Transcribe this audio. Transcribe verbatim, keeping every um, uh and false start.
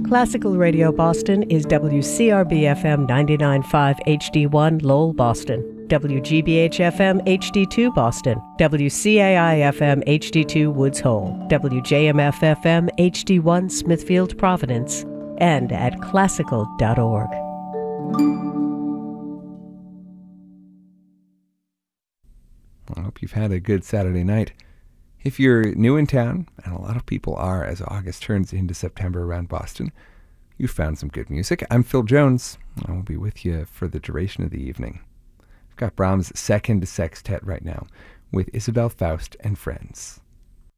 Classical Radio Boston is W C R B F M ninety-nine point five H D one Lowell, Boston, W G B H F M H D two Boston, W C A I F M H D two Woods Hole, W J M F F M H D one Smithfield, Providence, and at classical dot org. I hope you've had a good Saturday night. If you're new in town, and a lot of people are as August turns into September around Boston, you've found some good music. I'm Phil Jones. I will be with you for the duration of the evening. I've got Brahms' Second Sextet right now with Isabel Faust and Friends.